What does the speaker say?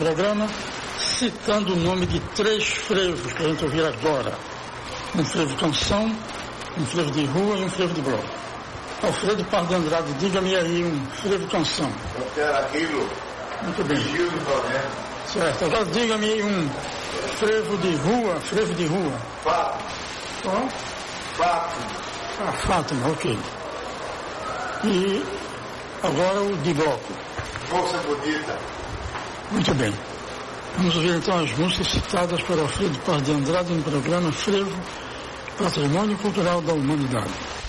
programa, citando o nome de 3 frevos que a gente ouvir agora. Um frevo canção, um frevo de rua e um frevo de bloco. Alfredo Paz de Andrade, diga-me aí um frevo canção. Eu quero aquilo. Muito bem. Gil do Flamengo. Certo, agora diga-me aí um frevo de rua, frevo de rua. Fato. Qual? Fato. Ah, Fátima, ok. E agora o de bloco. Moça bonita. Muito bem. Vamos ouvir então as músicas citadas por Alfredo Paz de Andrade no programa Frevo, Patrimônio Cultural da Humanidade.